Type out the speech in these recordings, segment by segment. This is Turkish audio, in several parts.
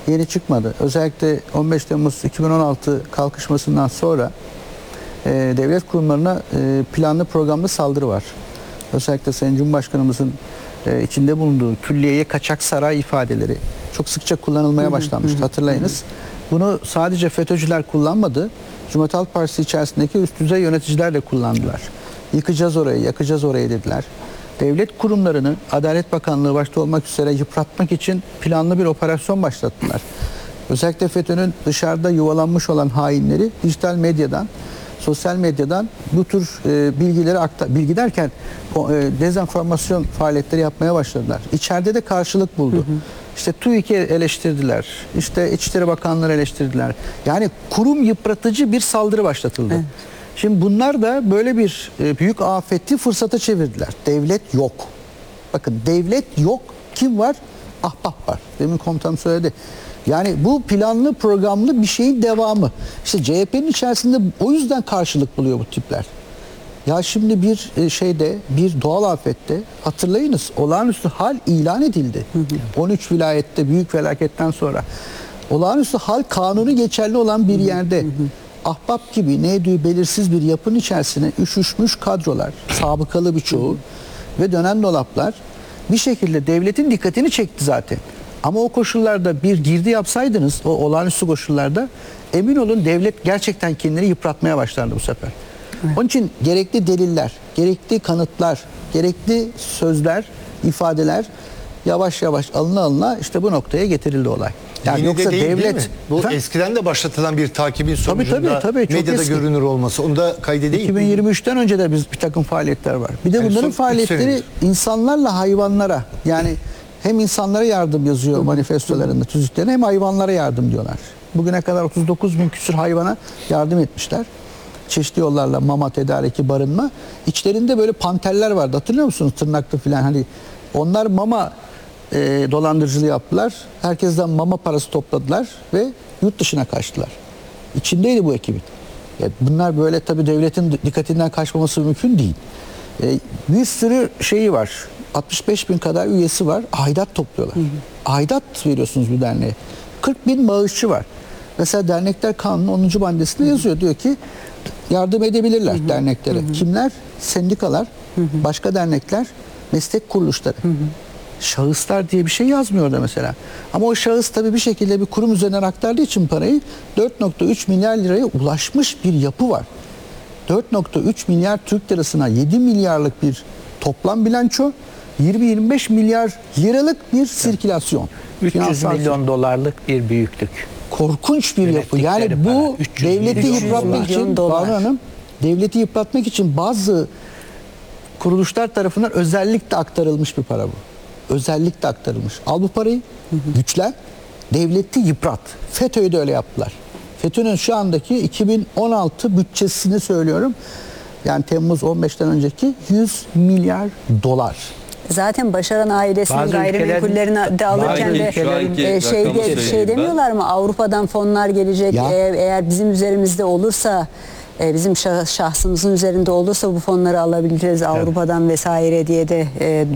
yeni çıkmadı. Özellikle 15 Temmuz 2016 kalkışmasından sonra devlet kurumlarına planlı programlı saldırı var. Özellikle Sayın Cumhurbaşkanımızın içinde bulunduğu külliyeye kaçak saray ifadeleri çok sıkça kullanılmaya başlanmıştı. Hatırlayınız. Bunu sadece FETÖ'cüler kullanmadı. Cumhuriyet Halk Partisi içerisindeki üst düzey yöneticiler de kullandılar. Yıkacağız orayı, yakacağız orayı dediler. Devlet kurumlarını Adalet Bakanlığı başta olmak üzere yıpratmak için planlı bir operasyon başlattılar. Özellikle FETÖ'nün dışarıda yuvalanmış olan hainleri dijital medyadan, sosyal medyadan bu tür bilgileri bilgi derken dezenformasyon faaliyetleri yapmaya başladılar. İçeride de karşılık buldu. İşte TÜİK'i eleştirdiler. İşte İçişleri Bakanları eleştirdiler. Yani kurum yıpratıcı bir saldırı başlatıldı. Evet. Şimdi bunlar da böyle bir büyük afeti fırsata çevirdiler. Devlet yok. Bakın devlet yok. Kim var? Ahbap var. Demin komutanım söyledi. Yani bu planlı programlı bir şeyin devamı. İşte CHP'nin içerisinde o yüzden karşılık buluyor bu tipler. Ya şimdi bir bir doğal afette hatırlayınız olağanüstü hal ilan edildi. 13 vilayette büyük felaketten sonra. Olağanüstü hal kanunu geçerli olan bir yerde ahbap gibi neydi belirsiz bir yapının içerisine üşüşmüş kadrolar, sabıkalı birçoğu ve dönen dolaplar bir şekilde devletin dikkatini çekti zaten. Ama o koşullarda bir girdi yapsaydınız, o olağanüstü koşullarda emin olun devlet gerçekten kendini yıpratmaya başlardı bu sefer. Evet. Onun için gerekli deliller, gerekli kanıtlar, gerekli sözler, ifadeler yavaş yavaş alına işte bu noktaya getirildi olay. Yani Yeni yoksa de değil, devlet... değil mi? Bu eskiden de başlatılan bir takibin sonucunda tabii, medyada eski. görünür olması. Onu da kaydedeyim. 2023'ten önce de bir takım faaliyetler var. Bir de bunların faaliyetleri insanlarla hayvanlara, yani hem insanlara yardım yazıyor manifestolarında, tüzüklerine, hem hayvanlara yardım diyorlar. Bugüne kadar 39 bin küsur hayvana yardım etmişler. Çeşitli yollarla mama tedariki, barınma. İçlerinde böyle panterler vardı. Hatırlıyor musunuz? Tırnaklı falan. Hani onlar mama dolandırıcılığı yaptılar. Herkesten mama parası topladılar ve yurt dışına kaçtılar. İçindeydi bu ekibin. Bunlar böyle tabii devletin dikkatinden kaçmaması mümkün değil. Bir sürü şeyi var. 65 bin kadar üyesi var. Aidat topluyorlar. Aidat veriyorsunuz bir derneğe. 40 bin bağışçı var. Mesela Dernekler Kanunu'nun 10. maddesinde yazıyor. Diyor ki yardım edebilirler derneklere. Kimler? Sendikalar, başka dernekler, meslek kuruluşları. Şahıslar diye bir şey yazmıyor da mesela. Ama o şahıs tabii bir şekilde bir kurum üzerinden aktardığı için parayı 4,3 milyar liraya ulaşmış bir yapı var. 4,3 milyar Türk lirasına 7 milyarlık bir toplam bilanço, 20-25 milyar liralık bir sirkülasyon. 300 milyon dolarlık bir büyüklük. Korkunç bir yapı. Yani bu devleti yıpratmak için, Banu Hanım, devleti yıpratmak için bazı kuruluşlar tarafından özellikle aktarılmış bir para bu. Özellikle aktarılmış. Al bu parayı, güçlen, devleti yıprat. FETÖ'yü de öyle yaptılar. FETÖ'nün şu andaki 2016 bütçesini söylüyorum. Yani Temmuz 15'ten önceki 100 milyar dolar. Zaten Başaran ailesinin gayrimenkullerini de alırken de şey demiyorlar mı? Avrupa'dan fonlar gelecek. Eğer bizim üzerimizde olursa, bizim şahsımızın üzerinde olursa bu fonları alabileceğiz Avrupa'dan vesaire diye de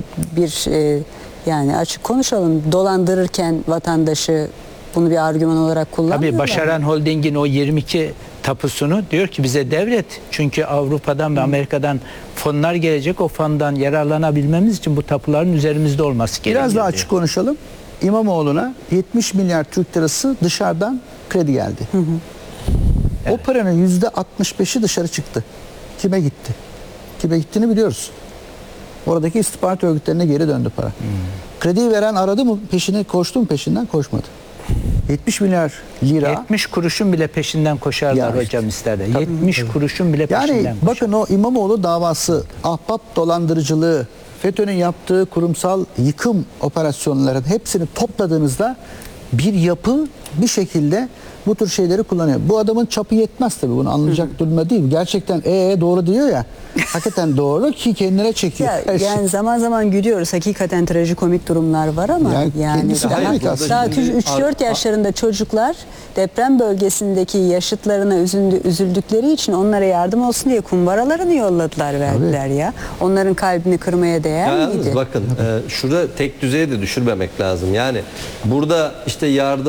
yani açık konuşalım. Dolandırırken vatandaşı bunu bir argüman olarak kullanmıyorlar. Tabii Başaran Holding'in o 22 tapusunu diyor ki bize devlet, çünkü Avrupa'dan ve Amerika'dan fonlar gelecek, o fondan yararlanabilmemiz için bu tapuların üzerimizde olması gerekiyor. Biraz daha açık konuşalım. İmamoğlu'na 70 milyar Türk lirası dışarıdan kredi geldi. O paranın %65'i dışarı çıktı. Kime gitti? Kime gittiğini biliyoruz. Oradaki istihbarat örgütlerine geri döndü para. Krediyi veren aradı mı? Koştu mu peşinden? Koşmadı. 70 milyar lira. 70 kuruşun bile peşinden koşarlar hocam isterler. 70 kuruşun bile peşinden koşarlar. Bakın o İmamoğlu davası, ahbap dolandırıcılığı, FETÖ'nün yaptığı kurumsal yıkım operasyonlarının hepsini topladığınızda bir yapı bir şekilde bu tür şeyleri kullanıyor. Bu adamın çapı yetmez tabii, bunu anlayacak durumda değil. Gerçekten doğru diyor ya. Hakikaten doğru ki kendine çekiyor. Yani zaman zaman gülüyoruz. Hakikaten trajikomik durumlar var ama yani daha 3-4 yaşlarında çocuklar deprem bölgesindeki yaşıtlarına üzüldükleri için onlara yardım olsun diye kumbaralarını yolladılar, verdiler ya. Onların kalbini kırmaya değer miydi? Bakın şurada tek düzeye de düşürmemek lazım. Yani burada işte yardım